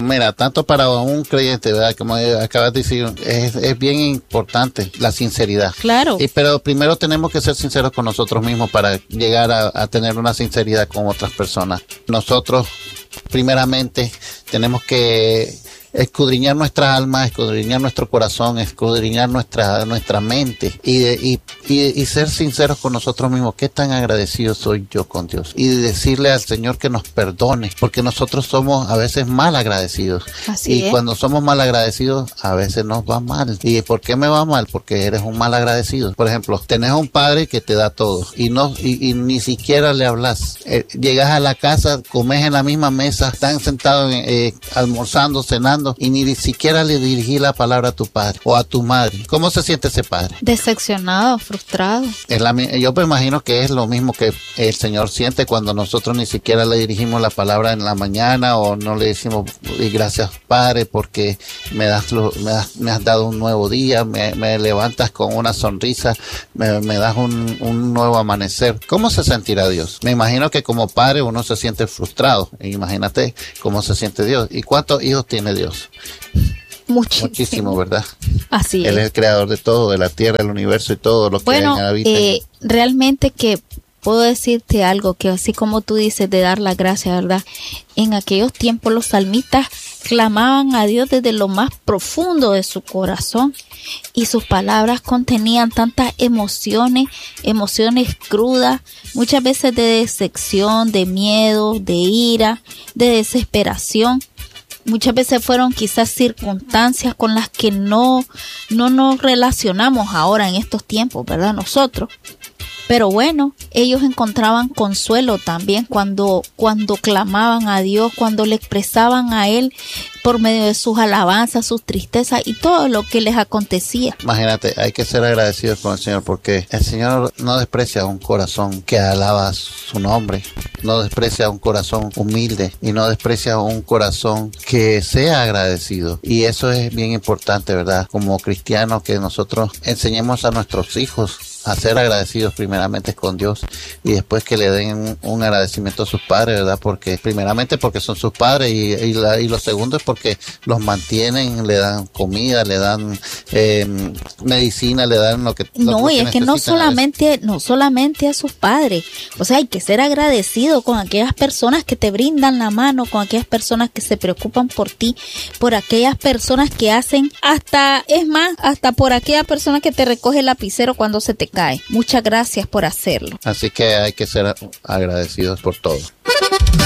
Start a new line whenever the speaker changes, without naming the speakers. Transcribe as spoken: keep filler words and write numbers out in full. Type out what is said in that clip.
Mira, tanto para un creyente, ¿verdad? Como acabas de decir, es, es bien importante la sinceridad.
Claro.
Y, pero primero tenemos que ser sinceros con nosotros mismos para llegar a, a tener una sinceridad con otras personas. Nosotros, primeramente, tenemos que escudriñar nuestra alma, escudriñar nuestro corazón, escudriñar nuestra nuestra mente y, de, y, y, y ser sinceros con nosotros mismos. ¿Qué tan agradecido soy yo con Dios? Y decirle al Señor que nos perdone, porque nosotros somos a veces mal agradecidos.
Así
y
es.
Cuando somos mal agradecidos, a veces nos va mal. ¿Y por qué me va mal? Porque eres un mal agradecido. Por ejemplo, tenés un padre que te da todo y no y, y ni siquiera le hablas. Eh, llegas a la casa, comes en la misma mesa, están sentados eh, almorzando, cenando, y ni siquiera le dirigí la palabra a tu padre o a tu madre. ¿Cómo se siente ese padre?
Decepcionado, frustrado.
Es la, yo me imagino que es lo mismo que el Señor siente cuando nosotros ni siquiera le dirigimos la palabra en la mañana o no le decimos y gracias Padre porque me das, lo, me, das me has dado un nuevo día, me, me levantas con una sonrisa, me, me das un, un nuevo amanecer. ¿Cómo se sentirá Dios? Me imagino que como padre uno se siente frustrado. Imagínate cómo se siente Dios. ¿Y cuántos hijos tiene Dios?
Muchísimo.
Muchísimo, ¿verdad?
Así
Él
es.
es el creador de todo, de la tierra, el universo y todo lo que
Bueno,
habita.
eh, realmente que puedo decirte algo, que así como tú dices de dar la gracia, ¿verdad? En aquellos tiempos los salmistas clamaban a Dios desde lo más profundo de su corazón y sus palabras contenían tantas emociones, emociones crudas, muchas veces de decepción, de miedo, de ira, de desesperación. Muchas veces fueron quizás circunstancias con las que no, no nos relacionamos ahora en estos tiempos, ¿verdad? Nosotros. Pero bueno, ellos encontraban consuelo también cuando, cuando clamaban a Dios, cuando le expresaban a Él por medio de sus alabanzas, sus tristezas y todo lo que les acontecía.
Imagínate, hay que ser agradecidos con el Señor porque el Señor no desprecia un corazón que alaba su nombre, no desprecia un corazón humilde y no desprecia un corazón que sea agradecido. Y eso es bien importante, ¿verdad? Como cristianos, que nosotros enseñemos a nuestros hijos a ser agradecidos primeramente con Dios y después que le den un, un agradecimiento a sus padres, ¿verdad? Porque primeramente porque son sus padres y, y, la, y lo segundo es porque los mantienen, le dan comida, le dan eh, medicina, le dan lo que lo,
No,
lo
y
que
es que no solamente, no solamente a sus padres, o sea, hay que ser agradecido con aquellas personas que te brindan la mano, con aquellas personas que se preocupan por ti, por aquellas personas que hacen hasta, es más, hasta por aquella persona que te recoge el lapicero cuando se te cae. Muchas gracias por hacerlo.
Así que hay que ser agradecidos por todo.